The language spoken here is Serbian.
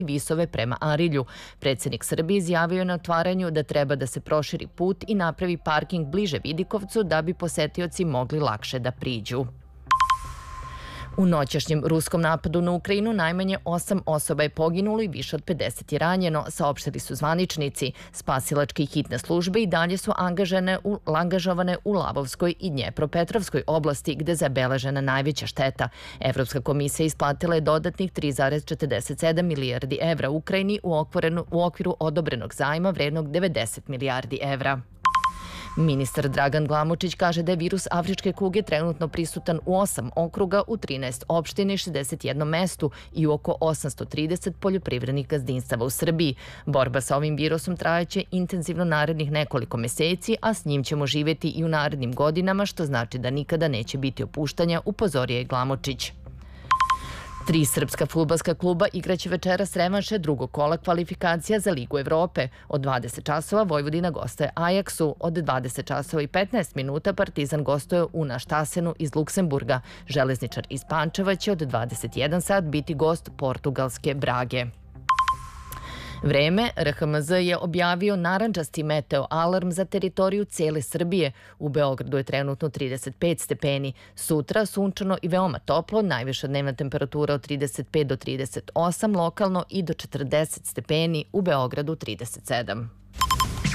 Visove prema Arilju. Predsjednik Srbije izjavio je na otvaranju da treba da se proširi put i napravi parking bliže Vidikovcu da bi posetioci mogli lakše da priđu. U noćašnjem ruskom napadu na Ukrajinu najmanje 8 osoba je poginulo i više od 50 je ranjeno, saopštili su zvaničnici. Spasilačke i hitne službe i dalje su angažovane u Lavovskoj i Dnjepropetrovskoj oblasti gde je zabeležena najveća šteta. Evropska komisija isplatila je dodatnih 3,47 milijardi evra Ukrajini u okviru odobrenog zajma vrednog 90 milijardi evra. Ministar Dragan Glamočić kaže da je virus afričke kuge trenutno prisutan u 8 okruga, u 13 opština i 61 mestu i u oko 830 poljoprivrednih gazdinstava u Srbiji. Borba sa ovim virusom trajaće intenzivno narednih nekoliko meseci, a s njim ćemo živeti i u narednim godinama, što znači da nikada neće biti opuštanja, upozorio je Glamočić. 3 srpska fudbalska kluba igraće večeras revanše drugog kola kvalifikacija za Ligu Evrope. Od 20 časova Vojvodina gostuje Ajaksu, od 20 časova i 15 minuta Partizan gostuje u Naštasenu iz Luksemburga. Železničar iz Pančeva će od 21 sat biti gost portugalske Brage. Vreme, RHMZ je objavio narandžasti meteo alarm za teritoriju cele Srbije. U Beogradu je trenutno 35 stepeni. Sutra sunčano i veoma toplo, najviša dnevna temperatura od 35 do 38, lokalno i do 40 stepeni, u Beogradu 37.